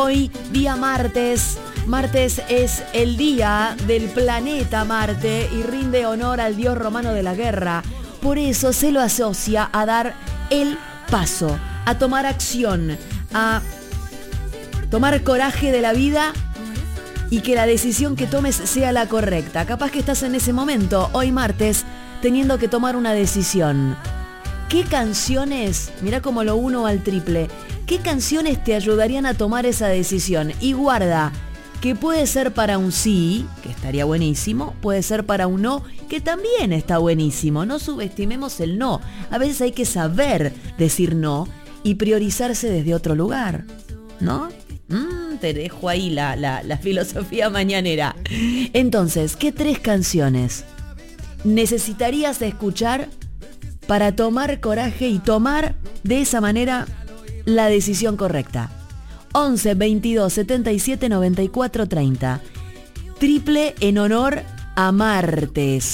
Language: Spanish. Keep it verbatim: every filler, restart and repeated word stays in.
Hoy, día martes. Martes es el día del planeta Marte y rinde honor al dios romano de la guerra. Por eso se lo asocia a dar el paso, a tomar acción, a tomar coraje de la vida y que la decisión que tomes sea la correcta. Capaz que estás en ese momento, hoy martes, teniendo que tomar una decisión. ¿Qué canciones, mirá cómo lo uno al triple, qué canciones te ayudarían a tomar esa decisión? Y guarda, que puede ser para un sí, que estaría buenísimo, puede ser para un no, que también está buenísimo. No subestimemos el no. A veces hay que saber decir no y priorizarse desde otro lugar, ¿no? Mm, te dejo ahí la, la, la filosofía mañanera. Entonces, ¿qué tres canciones necesitarías escuchar para tomar coraje y tomar de esa manera la decisión correcta? once, veintidós, setenta y siete, noventa y cuatro, treinta. Triple en honor a martes.